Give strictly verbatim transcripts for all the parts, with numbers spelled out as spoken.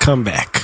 welcome back.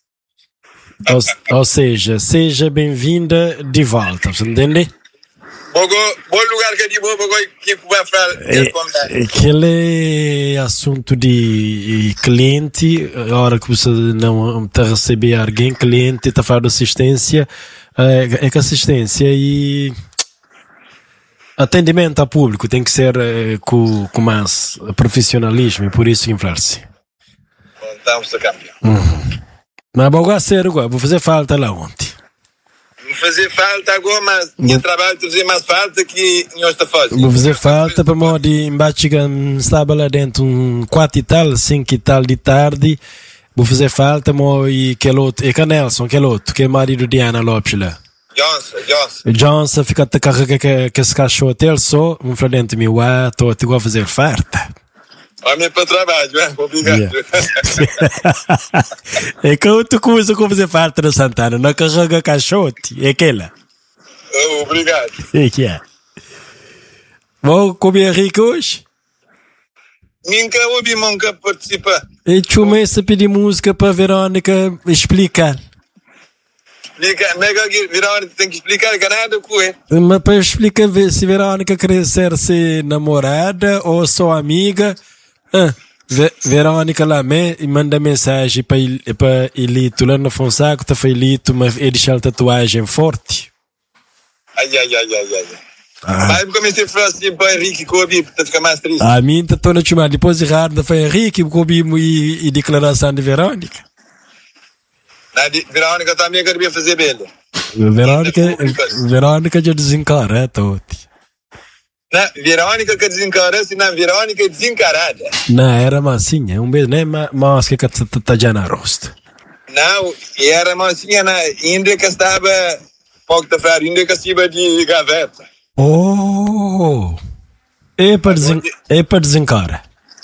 Ou, ou seja, seja bem-vinda de volta, você entende? Bom lugar que é de boa, que vai fazer. Aquele assunto de cliente, a hora que você não está a receber alguém, cliente está a falar de assistência, é que assistência e atendimento ao público tem que ser com, com mais profissionalismo e por isso que inflar-se. Então, você campeão. Uhum. Mas vou ser agora, vou fazer falta lá ontem. Vou fazer falta agora, mas meu vou... trabalho está fazer mais falta que nós está fazendo. Vou fazer falta para modo de embaixo estava lá dentro um quatro e tal, cinco e tal de tarde. Vou fazer falta, mo e aquele outro, e que Nelson, aquele outro, que é marido de Ana Lopes lá. Johnson, Johnson. Johnson fica a carregar que, que esse cachorro até ele só, um para dentro de mim, ué, estou a fazer falta. Homem para trabalho, é? Obrigado. Yeah. É que outra coisa que eu fazer falta na Santana, não carrega caixote, é aquela. Oh, obrigado. É que é. Vou comer rico hoje? Nunca ouvi, nunca participar. E começa a pedir música para a Verônica explicar. Explica, mega Verônica tem que explicar que nada com ele. Mas para explicar se Verônica quer ser namorada ou só amiga. Ah, Verônica lá me manda mensagem para para Elito lá no Fonsaco, tá foi Elito, mas ele deixa tatuagem forte. Ai ai ai ai ai. Ah. Mas comecei a falar assim para Henrique Kobi para ficar mais triste. A mim tá toda chamada depois de raro foi Henrique Kobi e, e declaração de Verônica. Na de, Verônica também queria fazer bela. Verônica Verônica já desencara todo. Não, Verônica que desencara, senão Verônica desencarada. Não, era massinha, um beijo, nem mas que está já na rosto. Não, era massinha, ainda que estava, pouco da feira, ainda que estava de gaveta. Oh! É para desen, é para desencara.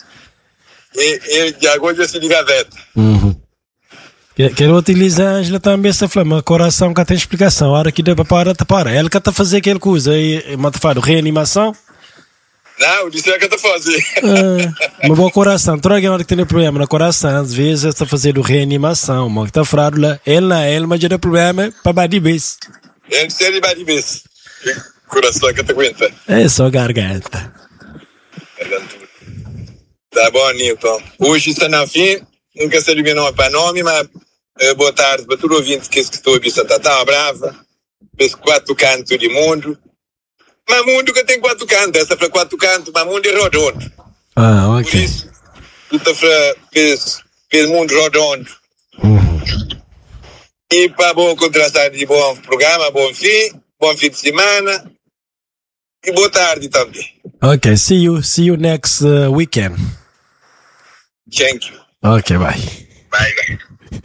E, e agora já se de gaveta. Uhum. Quero utilizar a Angela também essa flama, coração que tem explicação, a hora que deu para parar, tá para. Ela que está a fazer aquela coisa aí, mas faz reanimação? Não, disse ela que está a fazer. Ah, mas bom coração, troca a hora que tem problema no coração, às vezes está fazendo reanimação, mas que está frado lá, ele não é ele, mas já tem problema para badibês. Ele precisa de badibês. Coração que te aguenta. É só garganta. Tá bom, Nilton. Hoje está na fim, nunca sei o nome para nome, mas Uh, boa tarde para todos os ouvintes que estou a ouvir Santa Tão Brava, para quatro cantos do mundo. Mas mundo que tem quatro cantos, essa para quatro cantos, mas mundo é redondo. Ah, ok. Por isso, tu está para o mundo redondo. Uhum. E para bom contrastar de bom programa, bom fim, bom fim de semana e boa tarde também. Ok, see you, see you next uh, weekend. Thank you. Ok, bye. Bye, bye.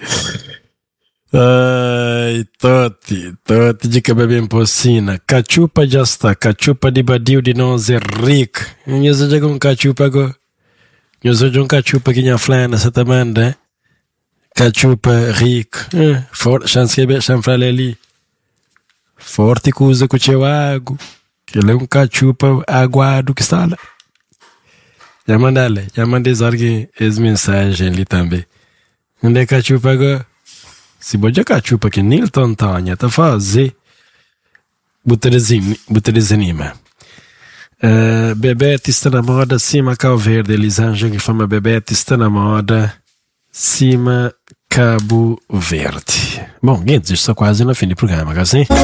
Ai, Toti, Toti de que bebem porcina. Cachupa já está, cachupa de badio de nós é rico. Eu já digo um cachupa agora. Eu já digo um cachupa que minha flana, essa também, né? Cachupa rico. Eh, forte, chance que é chanfrale ali. Forte que usa com o teu água. Que ele é um cachupa aguado que está lá. Já mandale, já mandei as mensagens ali também. Onde é cachupa agora? Se botar cachupa que Nilton Tonha tá fazer, buterezinima. Uh, Bebete está na moda, cima Cabo Verde, Elisângela que fama Bebete está na moda, cima Cabo Verde. Bom, gente, estou quase no fim do programa, assim?